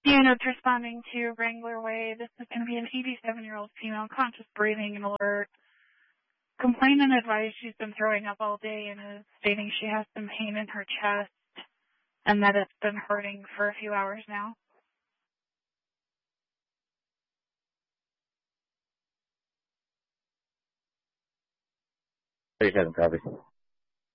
Units responding to Wrangler Way. This is going to be an 87-year-old female, conscious breathing and alert. Complainant advised she's been throwing up all day and is stating she has some pain in her chest and that it's been hurting for a few hours now. 37, copy.